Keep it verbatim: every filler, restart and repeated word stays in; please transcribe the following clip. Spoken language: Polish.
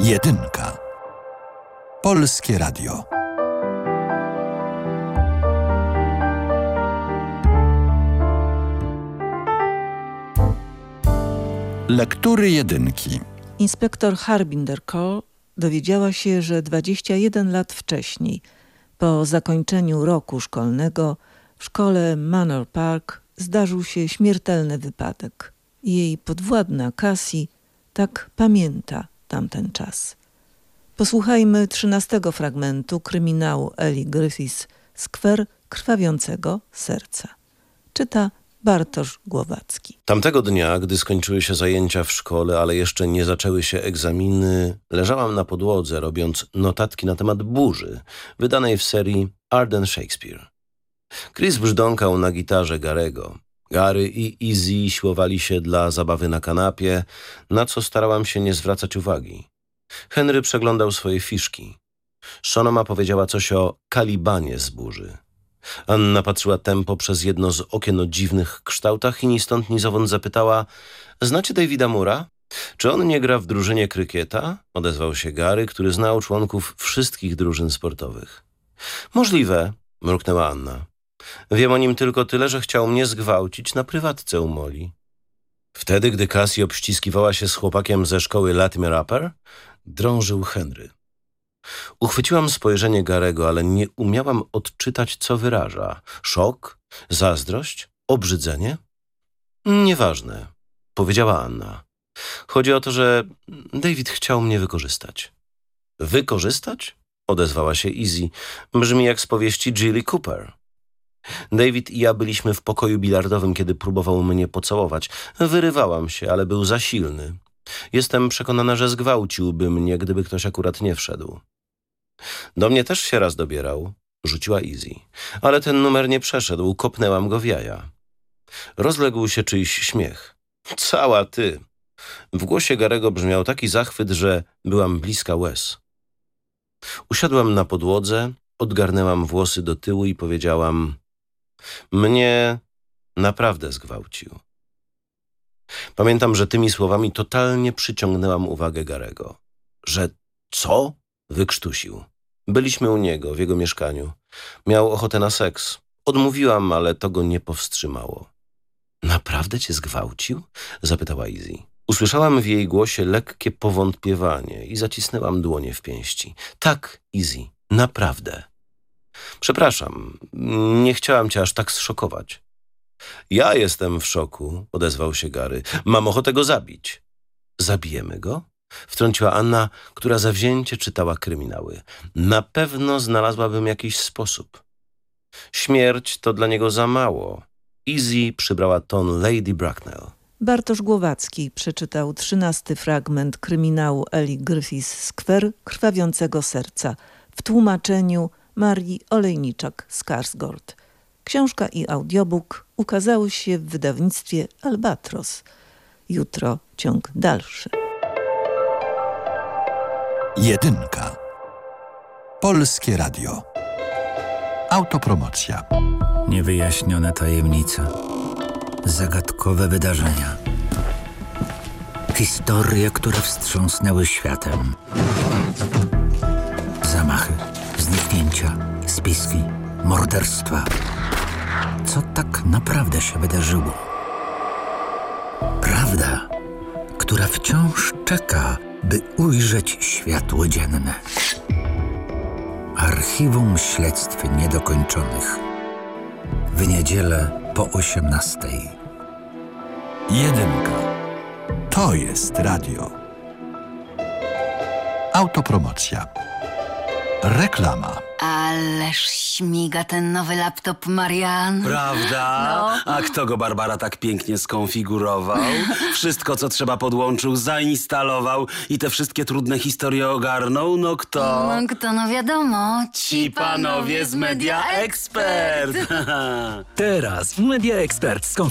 Jedynka. Polskie Radio. Lektury jedynki. Inspektor Harbinger Cole dowiedziała się, że dwadzieścia jeden lat wcześniej, po zakończeniu roku szkolnego, w szkole Manor Park zdarzył się śmiertelny wypadek. Jej podwładna Cassie tak pamięta tamten czas. Posłuchajmy trzynastego fragmentu kryminału Eli Griffiths Skwer krwawiącego serca. Czyta Bartosz Głowacki. Tamtego dnia, gdy skończyły się zajęcia w szkole, ale jeszcze nie zaczęły się egzaminy, leżałam na podłodze, robiąc notatki na temat burzy, wydanej w serii Arden Shakespeare. Chris brzdąkał na gitarze Garego. Gary i Izzy siłowali się dla zabawy na kanapie, na co starałam się nie zwracać uwagi. Henry przeglądał swoje fiszki. Sonoma powiedziała coś o kalibanie z burzy. Anna patrzyła tępo przez jedno z okien o dziwnych kształtach i ni stąd ni zowąd zapytała: znacie Davida Moore'a? Czy on nie gra w drużynie krykieta? Odezwał się Gary, który znał członków wszystkich drużyn sportowych. Możliwe, mruknęła Anna. Wiem o nim tylko tyle, że chciał mnie zgwałcić na prywatce u Molly. Wtedy, gdy Cassie obściskiwała się z chłopakiem ze szkoły Latimer Upper, drążył Henry. Uchwyciłam spojrzenie Garego, ale nie umiałam odczytać, co wyraża. Szok? Zazdrość? Obrzydzenie? Nieważne, powiedziała Anna. Chodzi o to, że David chciał mnie wykorzystać. Wykorzystać? Odezwała się Izzy. Brzmi jak z powieści Jilly Cooper. David i ja byliśmy w pokoju bilardowym, kiedy próbował mnie pocałować. Wyrywałam się, ale był za silny. Jestem przekonana, że zgwałciłby mnie, gdyby ktoś akurat nie wszedł. Do mnie też się raz dobierał, rzuciła Izzy. Ale ten numer nie przeszedł, kopnęłam go w jaja. Rozległ się czyjś śmiech. Cała ty! W głosie Garego brzmiał taki zachwyt, że byłam bliska łez. Usiadłam na podłodze, odgarnęłam włosy do tyłu i powiedziałam: mnie naprawdę zgwałcił. Pamiętam, że tymi słowami totalnie przyciągnęłam uwagę Garego. Że co? Wykrztusił. Byliśmy u niego, w jego mieszkaniu. Miał ochotę na seks. Odmówiłam, ale to go nie powstrzymało. Naprawdę cię zgwałcił? Zapytała Izzy. Usłyszałam w jej głosie lekkie powątpiewanie i zacisnęłam dłonie w pięści. Tak, Izzy, naprawdę. Przepraszam, nie chciałam cię aż tak zszokować. Ja jestem w szoku, odezwał się Gary. Mam ochotę go zabić. Zabijemy go? Wtrąciła Anna, która zawzięcie czytała kryminały. Na pewno znalazłabym jakiś sposób. Śmierć to dla niego za mało. Izzy przybrała ton Lady Bracknell. Bartosz Głowacki przeczytał trzynasty fragment kryminału Eli Griffiths Skwer krwawiącego serca w tłumaczeniu Marii Olejniczak-Skarsgård. Książka i audiobook ukazały się w wydawnictwie Albatros. Jutro ciąg dalszy. Jedynka. Polskie Radio. Autopromocja. Niewyjaśnione tajemnice. Zagadkowe wydarzenia. Historie, które wstrząsnęły światem. Zamachy, zniknięcia, spiski, morderstwa. Co tak naprawdę się wydarzyło? Prawda, która wciąż czeka, by ujrzeć światło dzienne. Archiwum śledztw niedokończonych. W niedzielę po osiemnastej. Jedynka. To jest radio. Autopromocja. Reklama. Ależ śmiga ten nowy laptop, Marian. Prawda? No. A kto go, Barbara, tak pięknie skonfigurował? Wszystko, co trzeba, podłączył, zainstalował i te wszystkie trudne historie ogarnął? No kto? No kto, no wiadomo. Ci panowie z Media Expert. Teraz w Media Expert